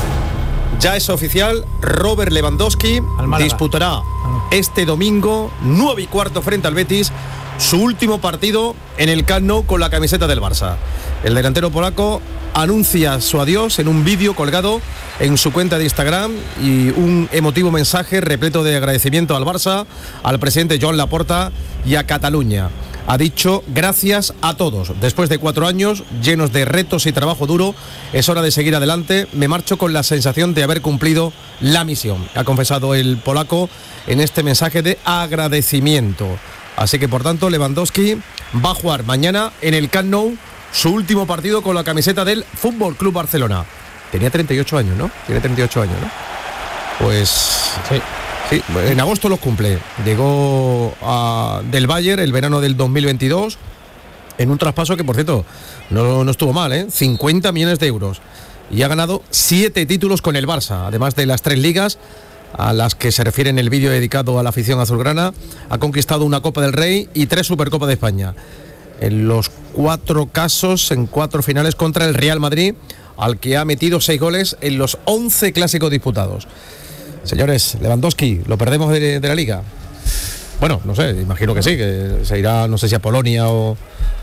Ya es oficial, Robert Lewandowski disputará este domingo 9:15 frente al Betis su último partido en el Camp Nou con la camiseta del Barça. El delantero polaco anuncia su adiós en un vídeo colgado en su cuenta de Instagram y un emotivo mensaje repleto de agradecimiento al Barça, al presidente Joan Laporta y a Cataluña. Ha dicho: gracias a todos. Después de 4 años llenos de retos y trabajo duro, es hora de seguir adelante. Me marcho con la sensación de haber cumplido la misión, ha confesado el polaco en este mensaje de agradecimiento. Así que, por tanto, Lewandowski va a jugar mañana en el Camp Nou su último partido con la camiseta del Fútbol Club Barcelona. Tenía 38 años, ¿no? Tiene 38 años, ¿no? Pues sí. Sí, en agosto los cumple. Llegó del Bayern el verano del 2022 en un traspaso que, por cierto, no estuvo mal, ¿eh? 50 millones de euros. Y ha ganado 7 títulos con el Barça, además de las 3 ligas a las que se refiere en el vídeo dedicado a la afición azulgrana. Ha conquistado una Copa del Rey y 3 Supercopas de España. En los 4 casos, en 4 finales contra el Real Madrid, al que ha metido 6 goles en los 11 clásicos disputados. Señores, Lewandowski, ¿lo perdemos de la Liga? Bueno, no sé, imagino que sí, que se irá, no sé si a Polonia o...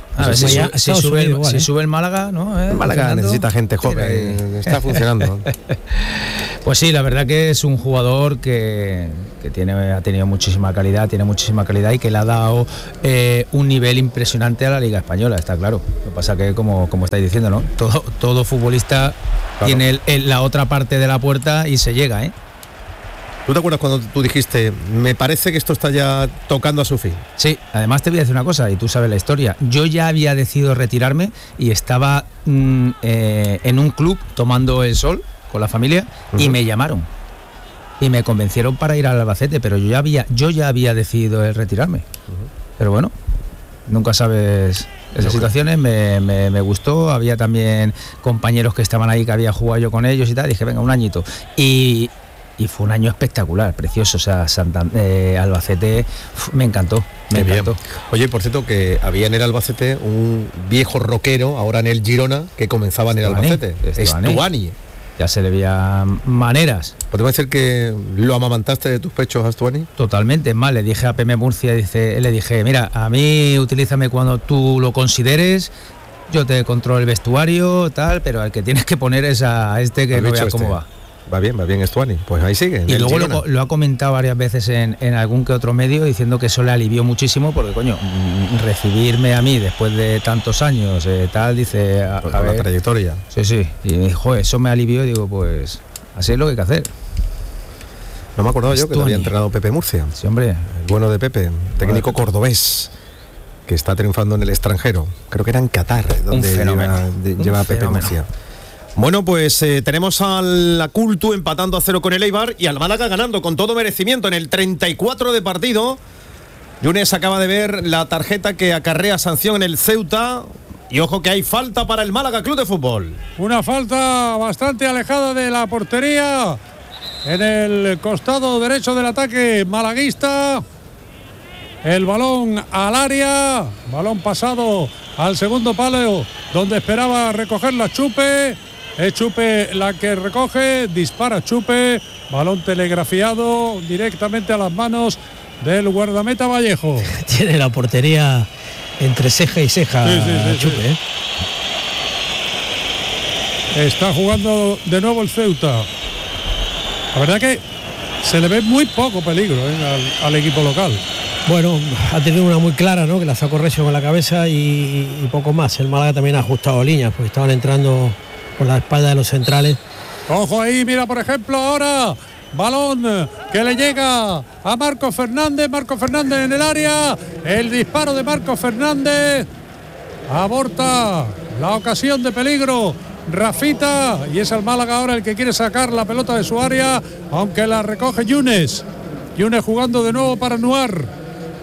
Si sube el Málaga, ¿no? Málaga Fernando necesita gente joven, está funcionando. Pues sí, la verdad que es un jugador que ha tenido muchísima calidad, y que le ha dado un nivel impresionante a la Liga Española, está claro. Lo que pasa que, como estáis diciendo, ¿no? Todo futbolista tiene la otra parte de la puerta y se llega, ¿eh? ¿Tú te acuerdas cuando tú dijiste, me parece que esto está ya tocando a su fin? Sí, además te voy a decir una cosa, y tú sabes la historia. Yo ya había decidido retirarme y estaba en un club tomando el sol con la familia y me llamaron. Y me convencieron para ir al Albacete, pero yo ya había decidido retirarme. Pero bueno, nunca sabes esas situaciones. Me gustó, había también compañeros que estaban ahí que había jugado yo con ellos y tal. Dije, venga, un añito. Y fue un año espectacular, precioso. O sea, Albacete me encantó. Me encantó. Oye, por cierto, que había en el Albacete un viejo rockero, ahora en el Girona, que comenzaba en el Albacete. Estuani. Ya se le veían maneras. ¿Podemos decir que lo amamantaste de tus pechos a Estuani? Totalmente. Es más, le dije a PM Murcia, le dije, mira, a mí utilízame cuando tú lo consideres, yo te controlo el vestuario, tal, pero al que tienes que poner es a este que no veas cómo va. Va bien Estuani, pues ahí sigue. Y luego lo ha comentado varias veces en algún que otro medio, diciendo que eso le alivió muchísimo, porque coño, recibirme a mí después de tantos años, tal, dice... A ver, la trayectoria. Sí, y me dijo, eso me alivió, y digo, pues así es lo que hay que hacer. No me acordaba yo que lo había entrenado Pepe Murcia. Sí, hombre. El bueno de Pepe, técnico cordobés, que está triunfando en el extranjero. Creo que era en Qatar, donde lleva Pepe Murcia. Bueno, pues tenemos al Cultu empatando a 0 con el Eibar y al Málaga ganando con todo merecimiento en el 34 de partido. Yunes acaba de ver la tarjeta que acarrea sanción en el Ceuta. Y ojo que hay falta para el Málaga Club de Fútbol. Una falta bastante alejada de la portería en el costado derecho del ataque malaguista. El balón al área, balón pasado al segundo palo donde esperaba recoger la Chupe. Es Chupe la que recoge, dispara Chupe, balón telegrafiado directamente a las manos del guardameta Vallejo. Tiene la portería entre ceja y ceja, sí, Chupe. Sí. Está jugando de nuevo el Ceuta. La verdad que se le ve muy poco peligro al equipo local. Bueno, ha tenido una muy clara, ¿no? Que la sacó Recio con la cabeza y poco más. El Málaga también ha ajustado líneas, porque estaban entrando por la espalda de los centrales. Ojo ahí, mira por ejemplo ahora, balón que le llega a Marcos Fernández en el área, el disparo de Marcos Fernández aborta la ocasión de peligro Rafita, y es el Málaga ahora el que quiere sacar la pelota de su área, aunque la recoge Yunes. Yunes jugando de nuevo para Anuar.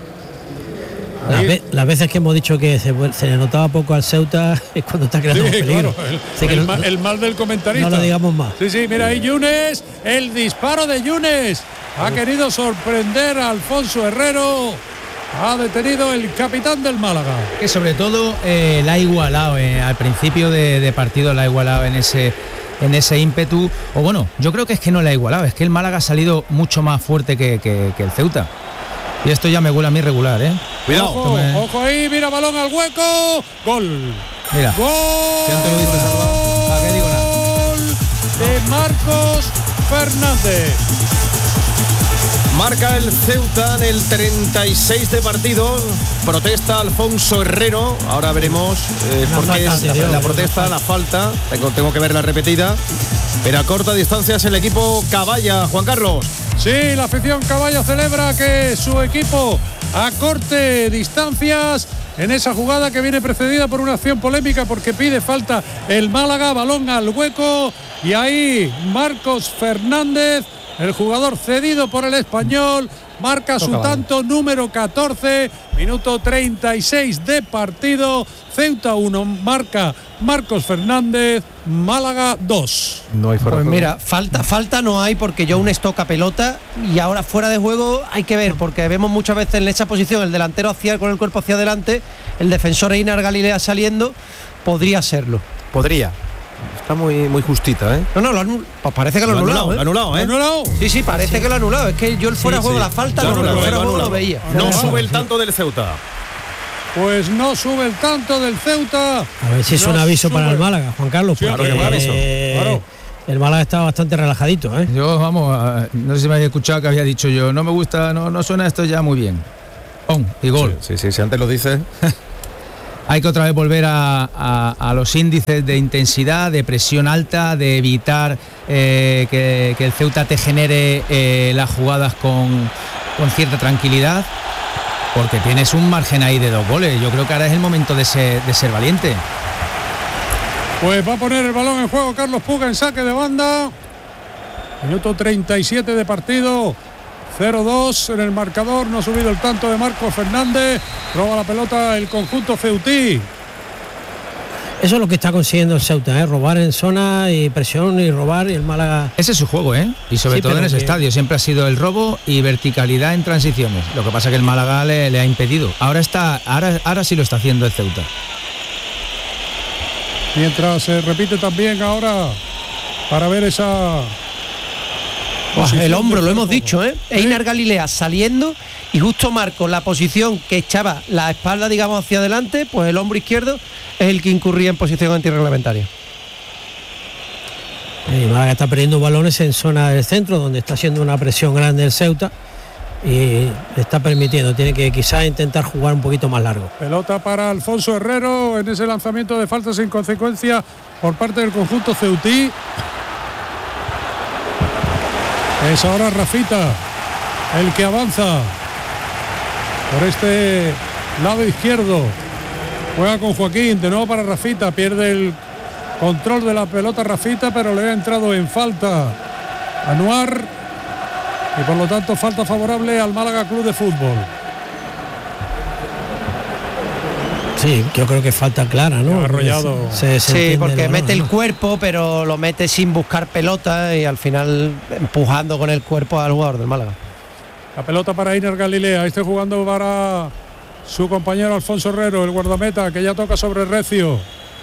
Las veces que hemos dicho que se le notaba poco al Ceuta es cuando está creando un peligro. Claro, el mal del comentarista. No lo digamos más. Sí, mira ahí Yunes, el disparo de Yunes. Ha querido sorprender a Alfonso Herrero. Ha detenido el capitán del Málaga. Que sobre todo la ha igualado, al principio de partido la ha igualado en ese ímpetu. O bueno, yo creo que es que no la ha igualado, es que el Málaga ha salido mucho más fuerte que el Ceuta. Y esto ya me huele a mí regular, ¿eh? Cuidado. Ojo ahí, mira, balón al hueco. Gol. Mira. Gol. Si antes lo dices, Salva. ¿Para qué digo nada? Gol de Marcos Fernández. Marca el Ceuta en el 36 de partido. Protesta Alfonso Herrero. Ahora veremos por qué es la protesta, la falta. Tengo que ver la repetida. Pero a corta distancia es el equipo Caballa, Juan Carlos. Sí, la afición Caballa celebra que su equipo acorte distancias en esa jugada que viene precedida por una acción polémica porque pide falta el Málaga, balón al hueco y ahí Marcos Fernández, el jugador cedido por el Español, marca su tanto número 14, minuto 36 de partido. Ceuta 1, marca Marcos Fernández, Málaga 2. No hay fuera. Pues mira, falta no hay porque Younes toca pelota y ahora fuera de juego hay que ver porque vemos muchas veces en esa posición el delantero con el cuerpo hacia adelante, el defensor Einar Galilea saliendo, podría serlo. Podría. Está muy justita, ¿eh? No, pues parece que lo ha anulado. Lo ha anulado, ¿eh? ¿Lo ha anulado? Sí, parece que lo ha anulado. Es que yo el fuera de juego, la falta, no, el fuera de juego lo veía. No sube el tanto del Ceuta. Pues no sube el tanto del Ceuta. A ver si es un aviso para el Málaga, Juan Carlos. Claro, claro. El Málaga está bastante relajadito, ¿eh? Yo, no sé si me habéis escuchado que había dicho yo, no me gusta, no suena esto ya muy bien. ¡Pum! Y gol. Sí, si antes lo dices. Hay que otra vez volver a los índices de intensidad, de presión alta, de evitar que el Ceuta te genere las jugadas con cierta tranquilidad, porque tienes un margen ahí de 2 goles. Yo creo que ahora es el momento de ser valiente. Pues va a poner el balón en juego Carlos Puga en saque de banda. Minuto 37 de partido. 0-2 en el marcador. No ha subido el tanto de Marcos Fernández. Roba la pelota el conjunto ceutí. Eso es lo que está consiguiendo el Ceuta, robar en zona y presión y robar, y el Málaga. Ese es su juego, y sobre todo en ese estadio siempre ha sido el robo y verticalidad en transiciones. Lo que pasa es que el Málaga le ha impedido. Ahora sí lo está haciendo el Ceuta. Mientras se repite también ahora para ver esa. El hombro, lo hemos dicho, Einar Galilea saliendo y justo Marcos, la posición que echaba la espalda, digamos, hacia adelante, pues el hombro izquierdo es el que incurría en posición antirreglamentaria. El Málaga está perdiendo balones en zona del centro, donde está haciendo una presión grande el Ceuta y le está permitiendo, tiene que quizás intentar jugar un poquito más largo. Pelota para Alfonso Herrero en ese lanzamiento de falta sin consecuencia por parte del conjunto ceutí. Es ahora Rafita el que avanza por este lado izquierdo. Juega con Joaquín, de nuevo para Rafita. Pierde el control de la pelota Rafita, pero le ha entrado en falta Anuar. Y por lo tanto falta favorable al Málaga Club de Fútbol. Sí, yo creo que falta clara, ¿no? Arrollado. Sí, porque mete el cuerpo, pero lo mete sin buscar pelota y al final empujando con el cuerpo al jugador del Málaga. La pelota para Einar Galilea, este jugando para su compañero Alfonso Herrero, el guardameta, que ya toca sobre Recio.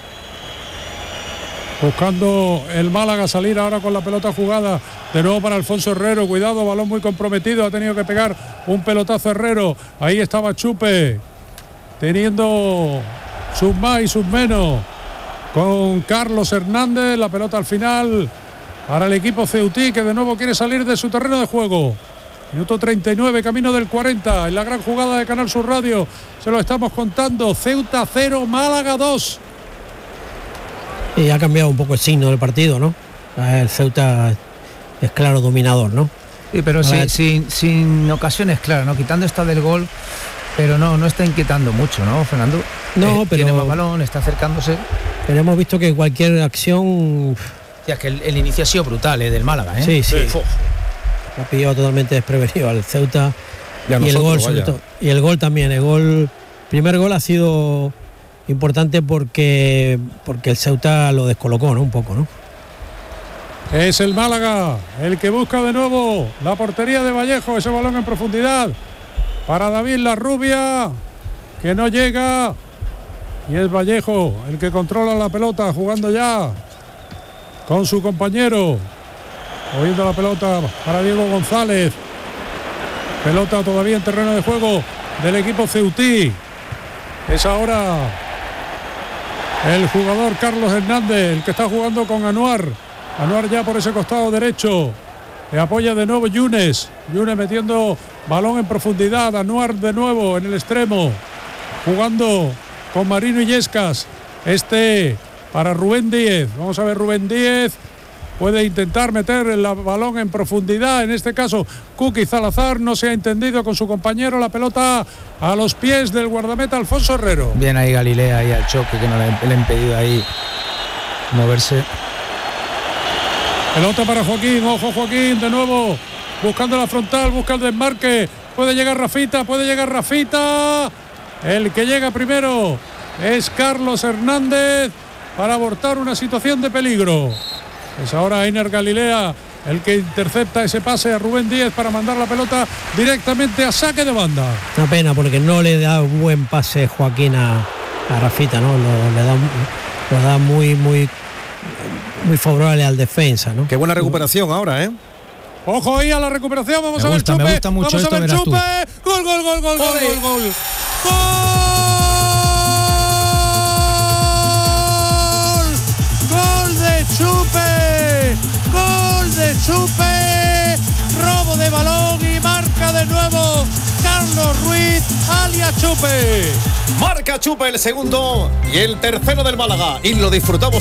Buscando el Málaga salir ahora con la pelota jugada. De nuevo para Alfonso Herrero, cuidado, balón muy comprometido, ha tenido que pegar un pelotazo Herrero. Ahí estaba Chupe, teniendo sus más y sus menos con Carlos Hernández. La pelota al final para el equipo ceutí, que de nuevo quiere salir de su terreno de juego. Minuto 39, camino del 40, en la gran jugada de Canal Sur Radio. Se lo estamos contando. Ceuta 0, Málaga 2. Y ha cambiado un poco el signo del partido, ¿no? El Ceuta es claro dominador, ¿no? Sí, pero sin ocasiones claras, ¿no? Quitando esta del gol, pero no está inquietando mucho, ¿no, Fernando? No, pero tiene más balón, está acercándose. pero hemos visto que cualquier acción... Es que el inicio ha sido brutal, del Málaga, ¿eh? Sí. Ha pillado totalmente desprevenido al Ceuta. Y el gol, sobre todo. Y el gol también. Primer gol ha sido importante porque el Ceuta lo descolocó, ¿no? Un poco, ¿no? Es el Málaga el que busca de nuevo la portería de Vallejo, ese balón en profundidad para David Larrubia, que no llega, y es Vallejo el que controla la pelota, jugando ya con su compañero, moviendo la pelota para Diego González, pelota todavía en terreno de juego del equipo ceutí. Es ahora el jugador Carlos Hernández el que está jugando con Anuar ya por ese costado derecho, le apoya de nuevo Yunes metiendo balón en profundidad, Anuar de nuevo en el extremo, jugando con Marino Illescas, para Rubén Díez. Vamos a ver, Rubén Díez puede intentar meter el balón en profundidad, en este caso Kuki Salazar no se ha entendido con su compañero, la pelota a los pies del guardameta Alfonso Herrero. Bien ahí Galilea, ahí al choque, que no le ha impedido ahí moverse. Pelota para Joaquín, ojo Joaquín, de nuevo, buscando la frontal, busca el desmarque, puede llegar Rafita, el que llega primero es Carlos Hernández para abortar una situación de peligro. Es ahora Einer Galilea el que intercepta ese pase a Rubén Díez para mandar la pelota directamente a saque de banda. Una pena porque no le da un buen pase Joaquín a Rafita, ¿no? Lo da muy favorable al defensa, ¿no? Qué buena recuperación ahora, ¿eh? Ojo ahí a la recuperación, vamos a ver Chupe. Me gusta mucho vamos esto, a ver Chupe. Gol. ¡Gol de Chupe! ¡Gol de Chupe! Robo de balón y marca de nuevo Carlos Ruiz, alias Chupe. Marca Chupe el segundo y el tercero del Málaga. Y lo disfrutamos